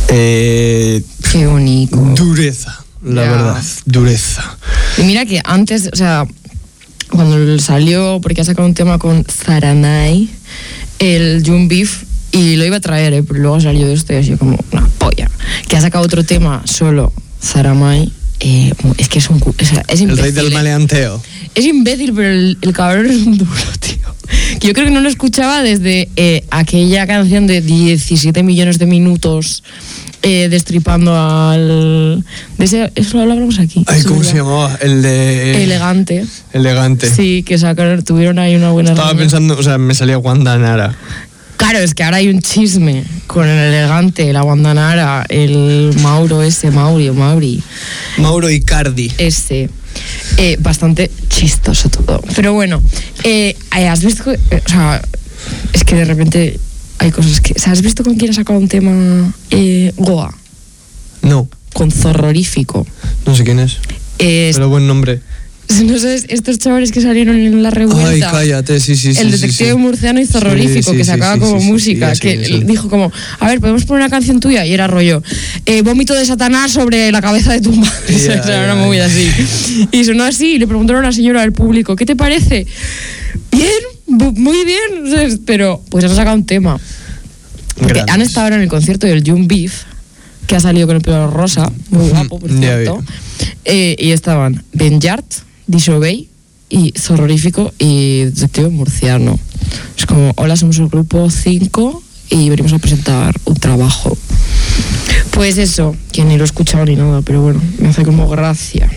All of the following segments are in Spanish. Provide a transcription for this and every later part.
Qué bonito. Dureza, la verdad, dureza. Y mira que antes, o sea, cuando salió, porque ha sacado un tema con Saranay, el June Beef, y lo iba a traer, pero luego salió esto y así como una polla. Que ha sacado otro tema solo, Saramay, es que es imbécil. El rey del maleanteo. Es imbécil, pero el cabrón es un duro, tío. Que yo creo que no lo escuchaba desde aquella canción de 17 millones de minutos destripando al... eso lo hablamos aquí. Ay, ¿cómo se llamaba? El de... Elegante. Elegante. Sí, que tuvieron ahí una buena... Estaba pensando, o sea, me salía Wanda Nara. Claro, es que ahora hay un chisme con el Elegante, la Wanda Nara, el Mauro Icardi. Bastante chistoso todo. Pero bueno, has visto... o sea, es que de repente hay cosas que... ¿Has visto con quién ha sacado un tema Goa? No. Con Zorrorífico. No sé quién es. Pero buen nombre. ¿No sabes estos chavales que salieron en La Revuelta? Ay, cállate, sí. El detective murciano y Zorrorífico, que sacaba como música, que dijo como, a ver, ¿podemos poner una canción tuya? Y era rollo, vómito de Satanás sobre la cabeza de tu madre. Era una movida así. Y sonó así, y le preguntaron a la señora del público, ¿qué te parece? Bien, muy bien. Pero pues han sacado un tema. Porque han estado ahora en el concierto del June Beef, que ha salido con el pelo rosa, muy guapo, por cierto. Y estaban Ben Yard, Disobey y Zorrorífico y Detective Murciano. Es como, hola, somos el grupo 5 y venimos a presentar un trabajo. Pues eso, que ni lo he escuchado ni nada, pero bueno, me hace como gracia.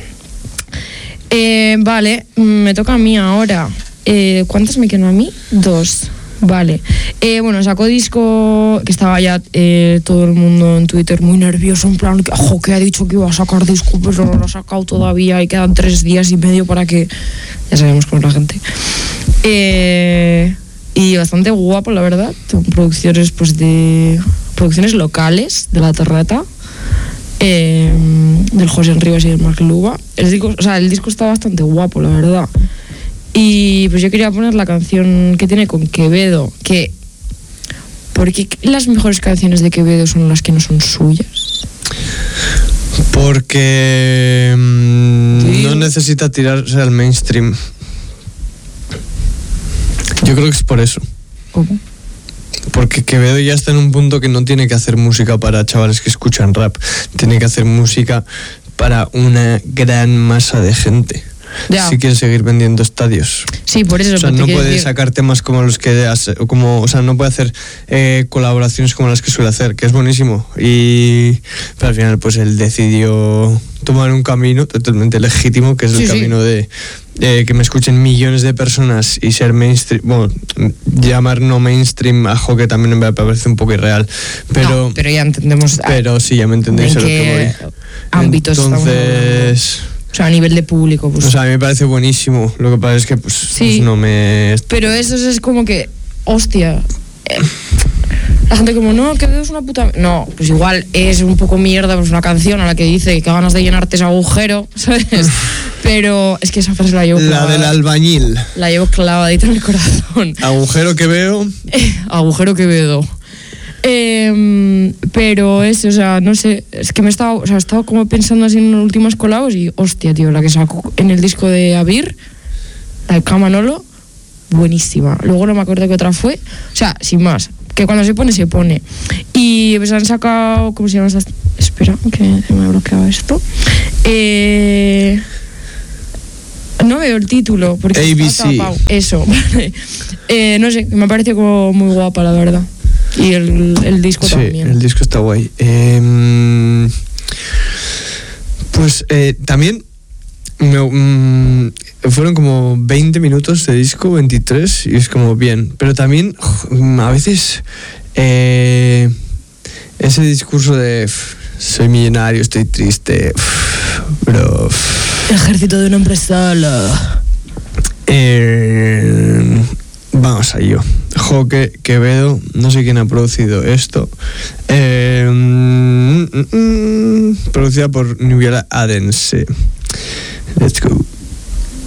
Vale, me toca a mí ahora. ¿Cuántas me quedan a mí? 2. Vale. Bueno, sacó disco, que estaba ya todo el mundo en Twitter muy nervioso, en plan, que ha dicho que iba a sacar disco, pero no lo ha sacado todavía y quedan 3 días y medio para que... Ya sabemos cómo es la gente. Y bastante guapo, la verdad. Producciones, pues, de... Producciones locales de La Terreta, del José Rivas y del Marc Luba. El disco está bastante guapo, la verdad. Y pues yo quería poner la canción que tiene con Quevedo, ¿por qué las mejores canciones de Quevedo son las que no son suyas? Porque no necesita tirarse al mainstream. Yo creo que es por eso. ¿Cómo? Porque Quevedo ya está en un punto que no tiene que hacer música para chavales que escuchan rap, tiene que hacer música para una gran masa de gente. Ya. Si quiere seguir vendiendo estadios. Sí, por eso. O sea, no puede sacar temas como los que hace, o sea, no puede hacer colaboraciones como las que suele hacer, que es buenísimo. Pero al final, pues él decidió tomar un camino totalmente legítimo, que es el camino de que me escuchen millones de personas y ser mainstream. Bueno, llamar no mainstream a que también me parece un poco irreal. Pero ya entendemos. Pero sí, ya me entendéis a lo que voy. Ámbitos entonces. O sea, a nivel de público, pues... O sea, a mí me parece buenísimo. Lo que pasa es que, pues no me... Pero eso es como que... Hostia. La gente como, no, que es una puta... No, pues igual es un poco mierda, pues una canción a la que dice que ganas de llenarte ese agujero, ¿sabes? Pero es que esa frase la llevo clavada. La del albañil. La llevo clavadita en el corazón. Agujero que veo. Agujero que veo. Pero eso, o sea, no sé, es que estaba como pensando así en los últimos colabos y hostia, tío, la que sacó en el disco de Abir, la de Camanolo, buenísima. Luego no me acuerdo qué otra fue, o sea, sin más, que cuando se pone. Y pues han sacado, ¿cómo se llama esta? Espera, que se me ha bloqueado esto. No veo el título porque está tapado. Eso, vale. No sé, me ha parecido como muy guapa, la verdad. Y el disco también. Sí, el disco está guay. Pues también fueron como 20 minutos de disco, 23, y es como bien. Pero también a veces ese discurso de soy millonario, estoy triste, bro. Ejército de un hombre solo. Vamos a ello. Quevedo, no sé quién ha producido esto. Producida por Nubia Adense. Let's go.